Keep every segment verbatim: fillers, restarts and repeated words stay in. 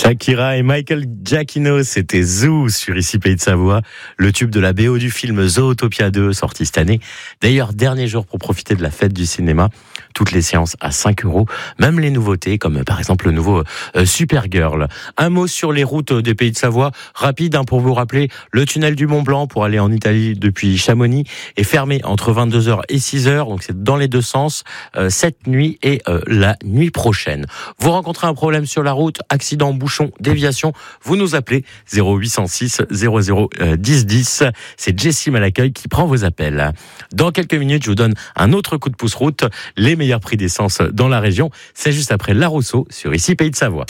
Shakira et Michael Giacchino, c'était Zoo sur Ici Pays de Savoie, le tube de la B O du film Zootopia deux, sorti cette année. D'ailleurs, dernier jour pour profiter de la fête du cinéma. Toutes les séances à cinq euros, même les nouveautés, comme par exemple le nouveau euh, Supergirl. Un mot sur les routes des Pays de Savoie, rapide hein, pour vous rappeler, le tunnel du Mont Blanc pour aller en Italie depuis Chamonix est fermé entre vingt-deux heures et six heures, donc c'est dans les deux sens, euh, cette nuit et euh, la nuit prochaine. Vous rencontrez un problème sur la route, accident, bouchon, déviation, vous nous appelez zéro huit cent six zéro zéro dix dix. C'est Jessim à l'accueil qui prend vos appels. Dans quelques minutes, je vous donne un autre coup de pouce route, les meilleurs prix d'essence dans la région. C'est juste après La Rousseau sur Ici Pays de Savoie.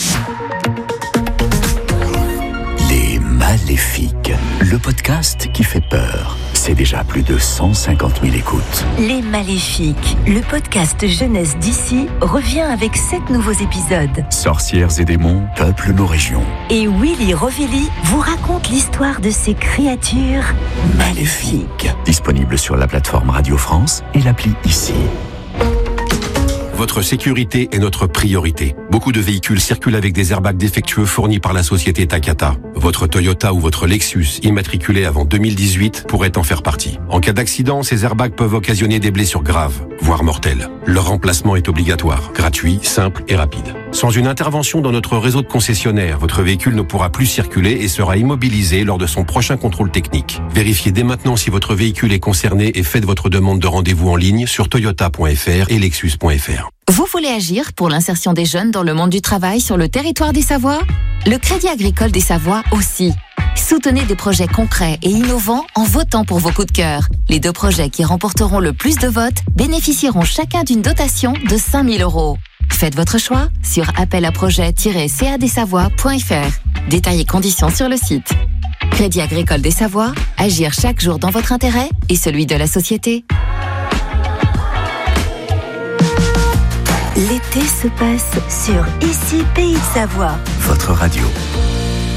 Les Maléfiques, le podcast qui fait peur. C'est déjà plus de cent cinquante mille écoutes. Les Maléfiques, le podcast jeunesse d'ici, revient avec sept nouveaux épisodes. Sorcières et démons peuplent nos régions. Et Willy Rovelli vous raconte l'histoire de ces créatures maléfiques. Disponible sur la plateforme Radio France et l'appli Ici. Votre sécurité est notre priorité. Beaucoup de véhicules circulent avec des airbags défectueux fournis par la société Takata. Votre Toyota ou votre Lexus, immatriculé avant deux mille dix-huit, pourrait en faire partie. En cas d'accident, ces airbags peuvent occasionner des blessures graves, voire mortelles. Leur remplacement est obligatoire, gratuit, simple et rapide. Sans une intervention dans notre réseau de concessionnaires, votre véhicule ne pourra plus circuler et sera immobilisé lors de son prochain contrôle technique. Vérifiez dès maintenant si votre véhicule est concerné et faites votre demande de rendez-vous en ligne sur toyota point f r et lexus point f r. Vous voulez agir pour l'insertion des jeunes dans le monde du travail sur le territoire des Savoies ? Le Crédit Agricole des Savoies aussi. Soutenez des projets concrets et innovants en votant pour vos coups de cœur. Les deux projets qui remporteront le plus de votes bénéficieront chacun d'une dotation de cinq mille euros. Faites votre choix sur appel à projet tiret c a d savoie point f r. Détails et conditions sur le site. Crédit Agricole des Savoies, agir chaque jour dans votre intérêt et celui de la société. L'été se passe sur Ici Pays de Savoie. Votre radio.